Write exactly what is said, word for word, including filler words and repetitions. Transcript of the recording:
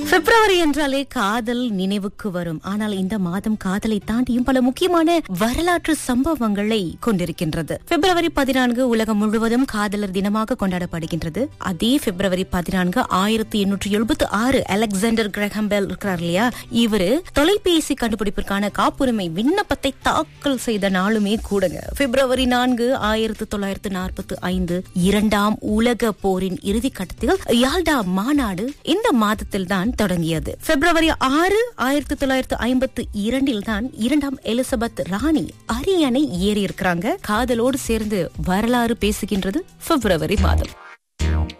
பிப்ரவரி என்றாலே காதல் நினைவுக்கு வரும். ஆனால் இந்த மாதம் காதலை தாண்டியும் பல முக்கியமான வரலாற்று சம்பவங்களை கொண்டிருக்கின்றது. பிப்ரவரி பதினான்கு உலகம் முழுவதும் காதலர் தினமாக கொண்டாடப்படுகின்றது. அதே பிப்ரவரி பதினான்கு ஆயிரத்தி எண்ணூற்றி எழுபத்தி ஆறு அலெக்சாண்டர் கிரஹாம் பெல் இருக்கிறார் இல்லையா, இவரு தொலைபேசி கண்டுபிடிப்பிற்கான காப்புரிமை விண்ணப்பத்தை தாக்கல் செய்த நாளுமே கூடங்க. பிப்ரவரி நான்கு ஆயிரத்தி தொள்ளாயிரத்தி நாற்பத்தி ஐந்து இரண்டாம் உலக போரின் இறுதி கட்டத்தில் யால்டா மாநாடு இந்த மாதத்தில் தான் தொடங்கியது. பிப்ரவரி ஆறு ஆயிரத்தி தொள்ளாயிரத்தி ஐம்பத்தி இரண்டில் தான் இரண்டாம் எலிசபெத் ராணி அரியணை ஏறி இருக்கிறாங்க. காதலோடு சேர்ந்து வரலாறு பேசுகின்றது பிப்ரவரி மாதம்.